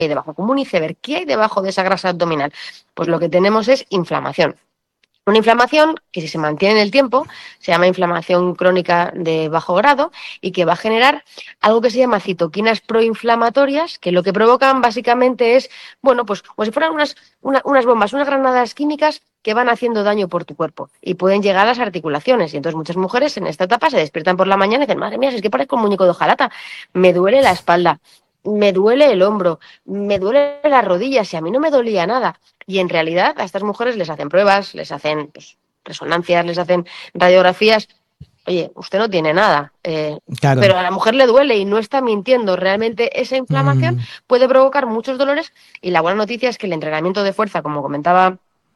hay debajo, como un iceberg. ¿Qué hay debajo de esa grasa abdominal? Pues lo que tenemos es inflamación. Una inflamación que si se mantiene en el tiempo se llama inflamación crónica de bajo grado y que va a generar algo que se llama citoquinas proinflamatorias, que lo que provocan básicamente es, bueno, pues como si fueran unas bombas, unas granadas químicas que van haciendo daño por tu cuerpo y pueden llegar a las articulaciones. Y entonces muchas mujeres en esta etapa se despiertan por la mañana y dicen, madre mía, si es que parezco un muñeco de hojalata, me duele la espalda, me duele el hombro, me duele las rodillas y a mí no me dolía nada. Y en realidad a estas mujeres les hacen pruebas, les hacen pues, resonancias, les hacen radiografías. Oye, usted no tiene nada, Claro. pero a la mujer le duele y no está mintiendo. Realmente esa inflamación Mm, puede provocar muchos dolores y la buena noticia es que el entrenamiento de fuerza, como comentaba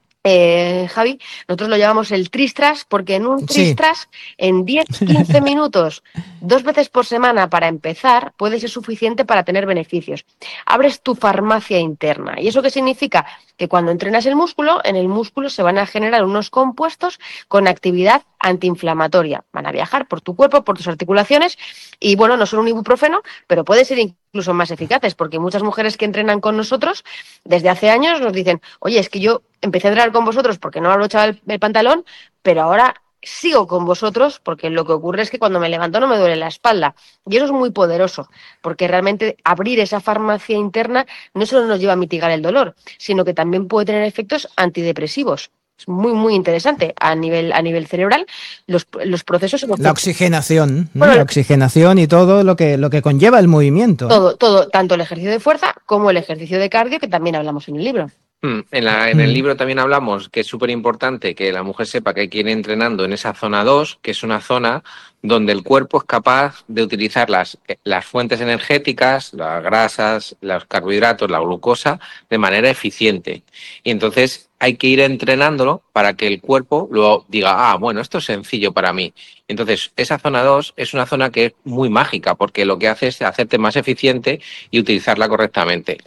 Javi, nosotros lo llamamos el tristras porque en un sí. tristras, en 10-15 minutos, 2 veces por semana para empezar, puede ser suficiente para tener beneficios. Abres tu farmacia interna. ¿Y eso qué significa? Que cuando entrenas el músculo, en el músculo se van a generar unos compuestos con actividad antiinflamatoria. Van a viajar por tu cuerpo, por tus articulaciones y, bueno, no son un ibuprofeno, pero pueden ser incluso más eficaces porque muchas mujeres que entrenan con nosotros desde hace años nos dicen, oye, es que yo empecé a entrenar con vosotros porque no abrochaba el pantalón, pero ahora sigo con vosotros porque lo que ocurre es que cuando me levanto no me duele la espalda. Y eso es muy poderoso, porque realmente abrir esa farmacia interna no solo nos lleva a mitigar el dolor, sino que también puede tener efectos antidepresivos. Es muy, muy interesante a nivel cerebral los procesos en los La que, oxigenación, ¿no? La bueno, oxigenación y todo lo que conlleva el movimiento, ¿eh? todo, tanto el ejercicio de fuerza como el ejercicio de cardio, que también hablamos en el libro. En el Mm. libro también hablamos que es súper importante que la mujer sepa que hay que ir entrenando en esa zona 2, que es una zona donde el cuerpo es capaz de utilizar las fuentes energéticas, las grasas, los carbohidratos, la glucosa, de manera eficiente. Y entonces hay que ir entrenándolo para que el cuerpo luego diga, ah, bueno, esto es sencillo para mí. Entonces, esa zona 2 es una zona que es muy mágica porque lo que hace es hacerte más eficiente y utilizarla correctamente.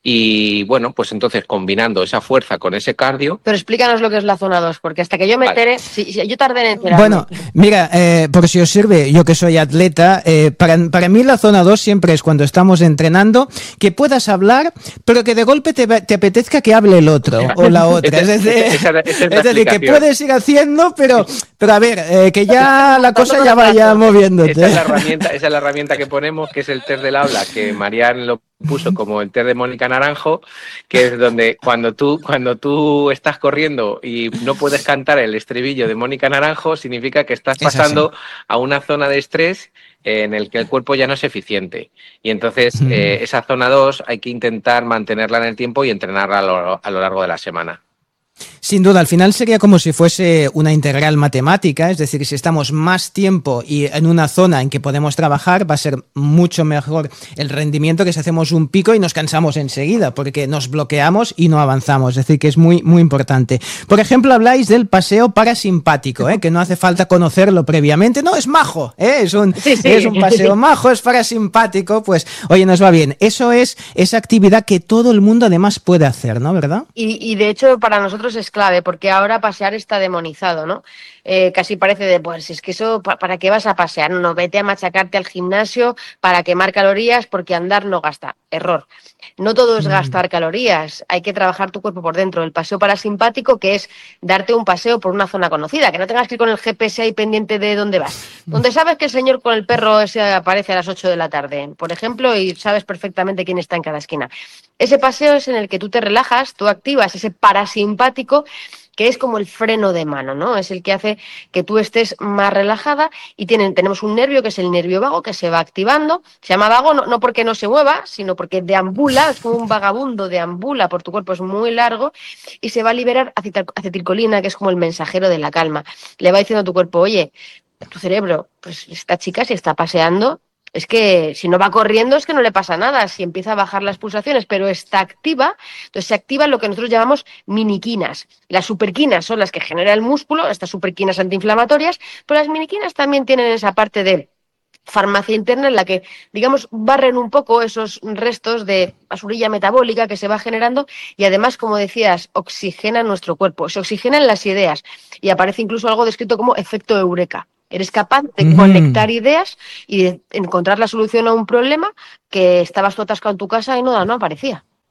Y bueno, pues entonces combinando esa fuerza con ese cardio, Pero explícanos lo que es la zona 2 porque hasta que yo me vale. entere, si yo tardé en enterarme. Bueno, mira, por si os sirve, yo que soy atleta, para mí la zona 2 siempre es cuando estamos entrenando, que puedas hablar, pero que de golpe te apetezca que hable el otro o la otra. Esa es la Es decir, que explicación. puedes ir haciendo, pero a ver, que Pero estoy ya la levantando cosa con ya el vaya brazo. moviéndote. Esa es la herramienta que ponemos, que es el test del habla, que Marian lo puso como el test de Mónica Naranjo, que es donde cuando tú estás corriendo y no puedes cantar el estribillo de Mónica Naranjo, significa que estás Es así. pasando a una zona de estrés en el que el cuerpo ya no es eficiente. Y entonces Mm. esa zona 2 hay que intentar mantenerla en el tiempo y entrenarla a lo largo de la semana. Sin duda, al final sería como si fuese una integral matemática, es decir, si estamos más tiempo y en una zona en que podemos trabajar, va a ser mucho mejor el rendimiento que si hacemos un pico y nos cansamos enseguida, porque nos bloqueamos y no avanzamos, es decir, que es muy, muy importante. Por ejemplo, habláis del paseo parasimpático, que no hace falta conocerlo previamente, no, es majo, Sí, es sí. un paseo majo, es parasimpático, pues, oye, nos va bien. Eso es esa actividad que todo el mundo además puede hacer, ¿no? ¿Verdad? Y de hecho para nosotros es clave porque ahora pasear está demonizado, ¿no? Casi parece de, pues es que eso, ¿para qué vas a pasear? No, vete a machacarte al gimnasio para quemar calorías porque andar no gasta. Error. No todo es Mm. gastar calorías, hay que trabajar tu cuerpo por dentro. El paseo parasimpático, que es darte un paseo por una zona conocida, que no tengas que ir con el GPS ahí pendiente de dónde vas. Donde sabes que el señor con el perro ese aparece a las 8 de la tarde, por ejemplo, y sabes perfectamente quién está en cada esquina. Ese paseo es en el que tú te relajas, tú activas ese parasimpático que es como el freno de mano, ¿no? Es el que hace que tú estés más relajada y tenemos un nervio que es el nervio vago que se va activando. Se llama vago no porque no se mueva, sino porque deambula, es como un vagabundo, deambula por tu cuerpo, es muy largo y se va a liberar acetilcolina, que es como el mensajero de la calma. Le va diciendo a tu cuerpo, oye, tu cerebro, pues esta chica se está paseando, es que si no va corriendo es que no le pasa nada, si empieza a bajar las pulsaciones, pero está activa, entonces se activan lo que nosotros llamamos miniquinas. Las superquinas son las que genera el músculo, estas superquinas antiinflamatorias, pero las miniquinas también tienen esa parte de farmacia interna en la que, digamos, barren un poco esos restos de basurilla metabólica que se va generando y además, como decías, oxigenan nuestro cuerpo, se oxigenan las ideas y aparece incluso algo descrito como efecto eureka. Eres capaz de Ujú. conectar ideas y de encontrar la solución a un problema que estabas tú atascado en tu casa y no aparecía.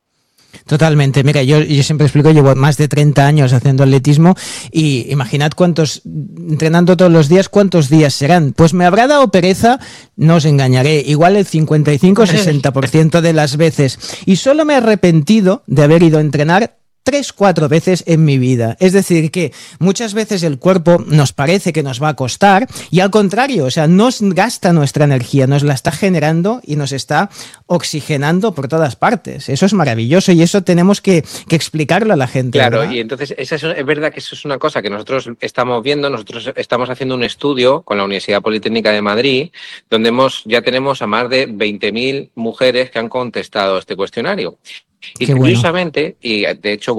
Totalmente. Mira, yo siempre explico, llevo más de 30 años haciendo atletismo y imaginad entrenando todos los días, cuántos días serán. Pues me habrá dado pereza, no os engañaré, igual el 55-60% de las veces. Y solo me he arrepentido de haber ido a entrenar 3-4 veces en mi vida. Es decir, que muchas veces el cuerpo nos parece que nos va a costar y al contrario, o sea, nos gasta nuestra energía, nos la está generando y nos está oxigenando por todas partes. Eso es maravilloso y eso tenemos que explicarlo a la gente. Claro, ¿verdad? y entonces es verdad que eso es una cosa que nosotros estamos viendo. Nosotros estamos haciendo un estudio con la Universidad Politécnica de Madrid, donde ya tenemos a más de 20.000 mujeres que han contestado este cuestionario. Y Qué curiosamente, y de hecho,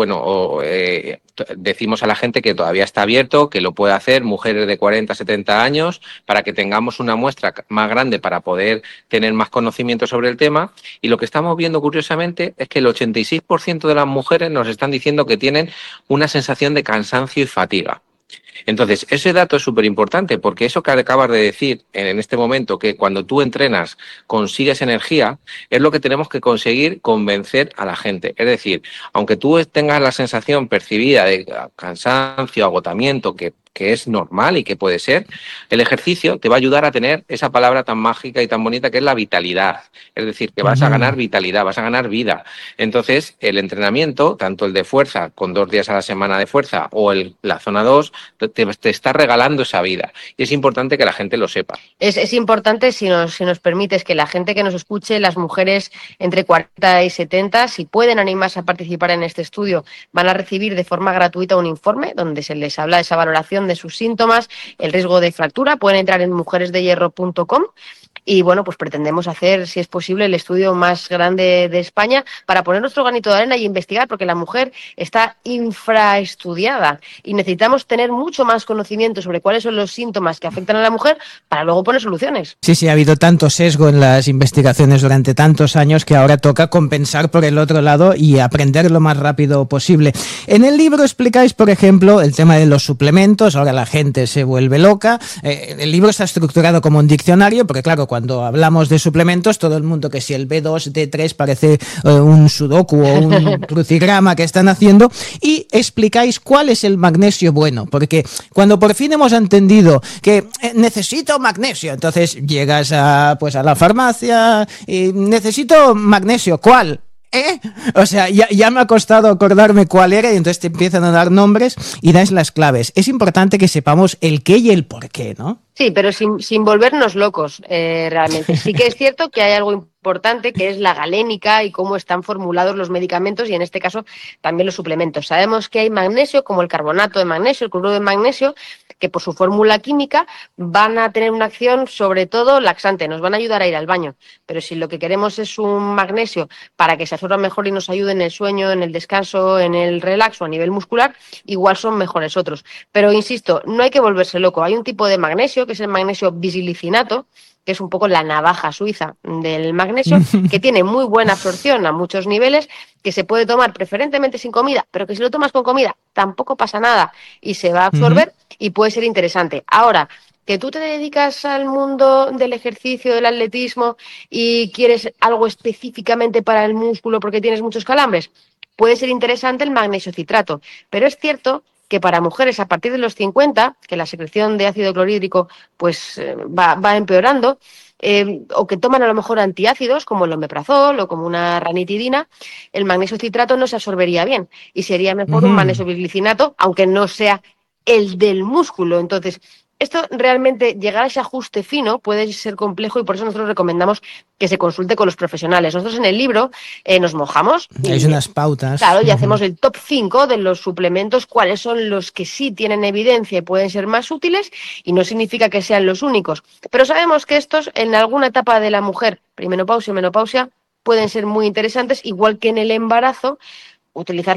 decimos a la gente que todavía está abierto, que lo puede hacer mujeres de 40, 70 años, para que tengamos una muestra más grande para poder tener más conocimiento sobre el tema. Y lo que estamos viendo, curiosamente, es que el 86% de las mujeres nos están diciendo que tienen una sensación de cansancio y fatiga. Entonces, ese dato es súper importante porque eso que acabas de decir en este momento, que cuando tú entrenas consigues energía, es lo que tenemos que conseguir convencer a la gente. Es decir, aunque tú tengas la sensación percibida de cansancio, agotamiento, que es normal y que puede ser, el ejercicio te va a ayudar a tener esa palabra tan mágica y tan bonita que es la vitalidad. Es decir, que vas a ganar vitalidad, vas a ganar vida. Entonces, el entrenamiento, tanto el de fuerza, con 2 días a la semana de fuerza, o la zona 2, te está regalando esa vida. Y es importante que la gente lo sepa. Es importante, si nos permites, que la gente que nos escuche, las mujeres entre 40 y 70, si pueden animarse a participar en este estudio, van a recibir de forma gratuita un informe donde se les habla de esa valoración de sus síntomas, el riesgo de fractura. Pueden entrar en mujeresdehierro.com. Y bueno, pues pretendemos hacer, si es posible, el estudio más grande de España para poner nuestro granito de arena y investigar, porque la mujer está infraestudiada y necesitamos tener mucho más conocimiento sobre cuáles son los síntomas que afectan a la mujer para luego poner soluciones. Sí, ha habido tanto sesgo en las investigaciones durante tantos años que ahora toca compensar por el otro lado y aprender lo más rápido posible. En el libro explicáis, por ejemplo, el tema de los suplementos. Ahora la gente se vuelve loca. El libro está estructurado como un diccionario, porque claro, cuando hablamos de suplementos, todo el mundo, que si el B2, D3 parece un sudoku o un crucigrama que están haciendo, y explicáis cuál es el magnesio bueno, porque cuando por fin hemos entendido que necesito magnesio, entonces llegas a la farmacia y necesito magnesio, ¿cuál? O sea, ya me ha costado acordarme cuál era y entonces te empiezan a dar nombres y das las claves. Es importante que sepamos el qué y el por qué, ¿no? Sí, pero sin volvernos locos, realmente. Sí que es cierto que hay algo importante, que es la galénica y cómo están formulados los medicamentos y en este caso también los suplementos. Sabemos que hay magnesio, como el carbonato de magnesio, el cloruro de magnesio, que por su fórmula química van a tener una acción sobre todo laxante, nos van a ayudar a ir al baño. Pero si lo que queremos es un magnesio para que se absorba mejor y nos ayude en el sueño, en el descanso, en el relax o a nivel muscular, igual son mejores otros. Pero insisto, no hay que volverse loco. Hay un tipo de magnesio, que es el magnesio bisilicinato, que es un poco la navaja suiza del magnesio, que tiene muy buena absorción a muchos niveles, que se puede tomar preferentemente sin comida, pero que si lo tomas con comida tampoco pasa nada y se va a absorber y puede ser interesante. Ahora, que tú te dedicas al mundo del ejercicio, del atletismo y quieres algo específicamente para el músculo porque tienes muchos calambres, puede ser interesante el magnesio citrato, pero es cierto que para mujeres a partir de los 50, que la secreción de ácido clorhídrico pues va empeorando, o que toman a lo mejor antiácidos como el omeprazol o como una ranitidina, el magnesio citrato no se absorbería bien y sería mejor un magnesio bisglicinato, aunque no sea el del músculo. Entonces, esto realmente, llegar a ese ajuste fino puede ser complejo y por eso nosotros recomendamos que se consulte con los profesionales. Nosotros en el libro nos mojamos. Hay unas pautas. Claro, y hacemos el top 5 de los suplementos, cuáles son los que sí tienen evidencia y pueden ser más útiles, y no significa que sean los únicos. Pero sabemos que estos en alguna etapa de la mujer, perimenopausia y menopausia, pueden ser muy interesantes, igual que en el embarazo. Utilizar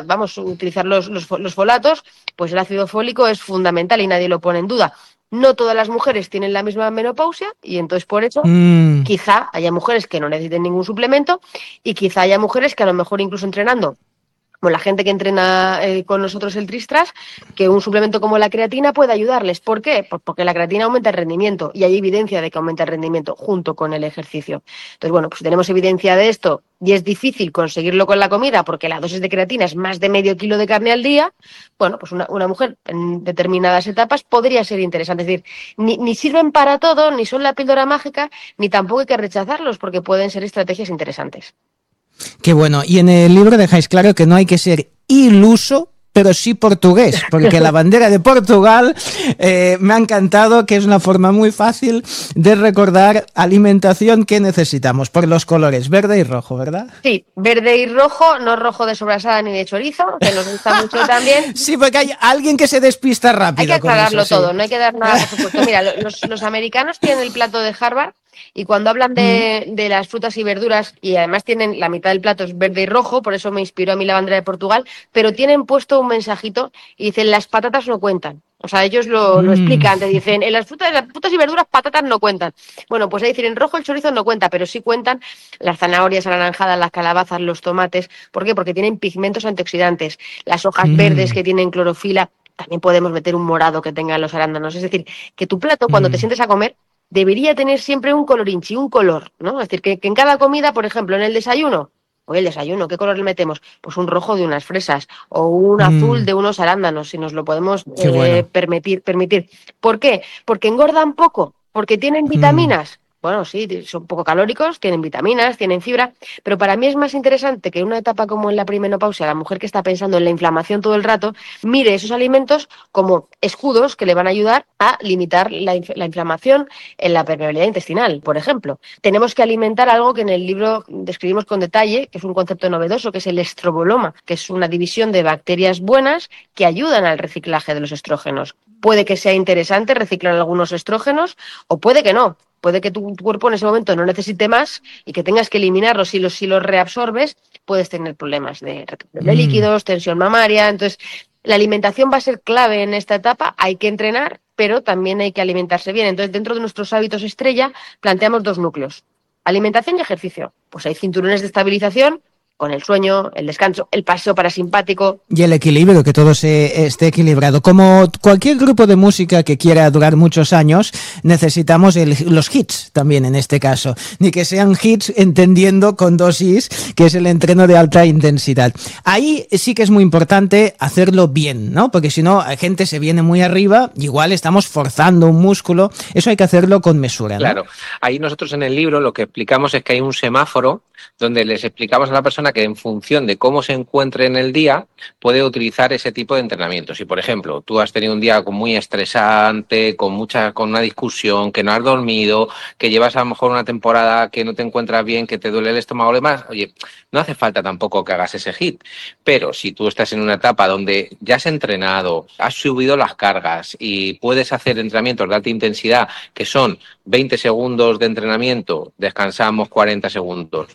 los folatos, pues el ácido fólico es fundamental y nadie lo pone en duda. No todas las mujeres tienen la misma menopausia y entonces por eso quizá haya mujeres que no necesiten ningún suplemento y quizá haya mujeres que a lo mejor incluso entrenando Como la gente que entrena con nosotros el Tristras, que un suplemento como la creatina puede ayudarles. ¿Por qué? Pues porque la creatina aumenta el rendimiento y hay evidencia de que aumenta el rendimiento junto con el ejercicio. Entonces, bueno, pues tenemos evidencia de esto y es difícil conseguirlo con la comida porque la dosis de creatina es más de medio kilo de carne al día. Bueno, pues una mujer en determinadas etapas podría ser interesante. Es decir, ni sirven para todo, ni son la píldora mágica, ni tampoco hay que rechazarlos porque pueden ser estrategias interesantes. Qué bueno. Y en el libro dejáis claro que no hay que ser iluso, pero sí portugués, porque la bandera de Portugal me ha encantado, que es una forma muy fácil de recordar alimentación que necesitamos, por los colores verde y rojo, ¿verdad? Sí, verde y rojo, no rojo de sobrasada ni de chorizo, que nos gusta mucho también. Sí, porque hay alguien que se despista rápido. Hay que aclararlo con eso, todo, sí. no hay que dar nada por supuesto. Mira, los americanos tienen el plato de Harvard y cuando hablan de las frutas y verduras, y además tienen la mitad del plato es verde y rojo, por eso me inspiró a mí la bandera de Portugal, pero tienen puesto un mensajito y dicen las patatas no cuentan. O sea, ellos lo explican, te dicen, en las frutas y verduras patatas no cuentan. Bueno, pues es decir, en rojo el chorizo no cuenta, pero sí cuentan las zanahorias anaranjadas, las calabazas, los tomates. ¿Por qué? Porque tienen pigmentos antioxidantes. Las hojas verdes que tienen clorofila, también podemos meter un morado que tengan los arándanos. Es decir, que tu plato, cuando te sientes a comer, debería tener siempre un colorinchi, un color, ¿no? Es decir, que en cada comida, por ejemplo, en el desayuno, oye, el desayuno, ¿qué color le metemos? Pues un rojo de unas fresas o un azul de unos arándanos, si nos lo podemos Qué bueno. permitir. ¿Por qué? Porque engordan poco, porque tienen vitaminas. Bueno, sí, son poco calóricos, tienen vitaminas, tienen fibra, pero para mí es más interesante que en una etapa como en la perimenopausia, la mujer que está pensando en la inflamación todo el rato, mire esos alimentos como escudos que le van a ayudar a limitar la inflamación en la permeabilidad intestinal, por ejemplo. Tenemos que alimentar algo que en el libro describimos con detalle, que es un concepto novedoso, que es el estroboloma, que es una división de bacterias buenas que ayudan al reciclaje de los estrógenos. Puede que sea interesante reciclar algunos estrógenos o puede que no. Puede que tu cuerpo en ese momento no necesite más y que tengas que eliminarlos. Si los reabsorbes, puedes tener problemas de retención de líquidos, tensión mamaria. Entonces, la alimentación va a ser clave en esta etapa. Hay que entrenar, pero también hay que alimentarse bien. Entonces, dentro de nuestros hábitos estrella, planteamos dos núcleos: alimentación y ejercicio. Pues hay cinturones de estabilización con el sueño, el descanso, el paseo parasimpático. Y el equilibrio, que todo esté equilibrado. Como cualquier grupo de música que quiera durar muchos años, necesitamos los hits también en este caso. Ni que sean hits entendiendo con dosis, que es el entreno de alta intensidad. Ahí sí que es muy importante hacerlo bien, ¿no? Porque si no, la gente se viene muy arriba, igual estamos forzando un músculo. Eso hay que hacerlo con mesura, ¿no? Claro, ahí nosotros en el libro lo que explicamos es que hay un semáforo donde les explicamos a la persona que en función de cómo se encuentre en el día puede utilizar ese tipo de entrenamiento. Si, por ejemplo, tú has tenido un día muy estresante, con una discusión, que no has dormido, que llevas a lo mejor una temporada que no te encuentras bien, que te duele el estómago y demás, oye, no hace falta tampoco que hagas ese hit. Pero si tú estás en una etapa donde ya has entrenado, has subido las cargas y puedes hacer entrenamientos de alta intensidad que son 20 segundos de entrenamiento, descansamos 40 segundos,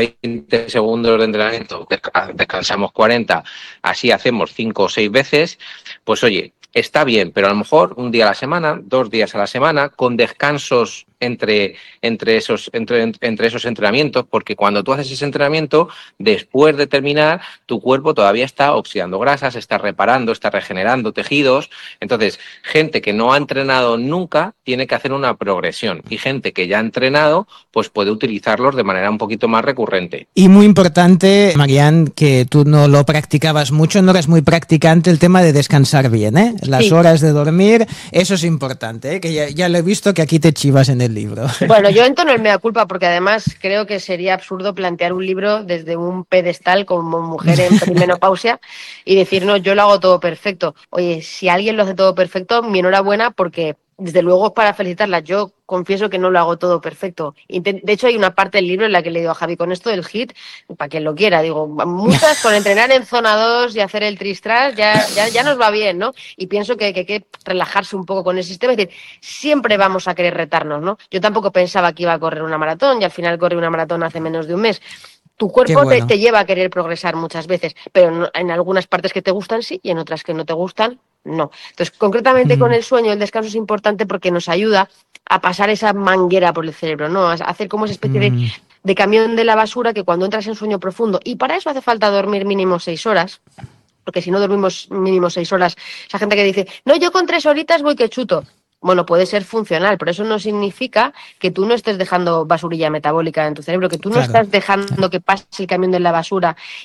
20 segundos de entrenamiento, descansamos 40, así hacemos 5 o 6 veces, pues oye, está bien, pero a lo mejor un día a la semana, 2 días a la semana, con descansos entre esos entrenamientos, porque cuando tú haces ese entrenamiento, después de terminar, tu cuerpo todavía está oxidando grasas, está reparando, está regenerando tejidos. Entonces, gente que no ha entrenado nunca tiene que hacer una progresión y gente que ya ha entrenado, pues puede utilizarlos de manera un poquito más recurrente. Y muy importante, Marian, que tú no lo practicabas mucho, no eres muy practicante, el tema de descansar bien, ¿eh? Las Sí. horas de dormir, eso es importante, ¿eh? Que ya lo he visto que aquí te chivas en el libro. Bueno, yo entono el mea culpa porque además creo que sería absurdo plantear un libro desde un pedestal como mujer en perimenopausia y decir, no, yo lo hago todo perfecto. Oye, si alguien lo hace todo perfecto, mi enhorabuena porque desde luego es para felicitarla. Yo confieso que no lo hago todo perfecto. De hecho, hay una parte del libro en la que le digo a Javi, con esto del HIIT, para quien lo quiera, digo, muchas con entrenar en zona 2 y hacer el tristras ya nos va bien, ¿no? Y pienso que hay que relajarse un poco con el sistema. Es decir, siempre vamos a querer retarnos, ¿no? Yo tampoco pensaba que iba a correr una maratón y al final corrí una maratón hace menos de un mes. Tu cuerpo bueno. te lleva a querer progresar muchas veces, pero en algunas partes que te gustan sí y en otras que no te gustan no. Entonces, concretamente con el sueño, el descanso es importante porque nos ayuda a pasar esa manguera por el cerebro, ¿no? A hacer como esa especie de camión de la basura que cuando entras en sueño profundo, y para eso hace falta dormir mínimo 6 horas, porque si no dormimos mínimo 6 horas, esa gente que dice, no, yo con 3 horitas voy que chuto. Bueno, puede ser funcional, pero eso no significa que tú no estés dejando basurilla metabólica en tu cerebro, que tú no Claro. estás dejando que pase el camión de la basura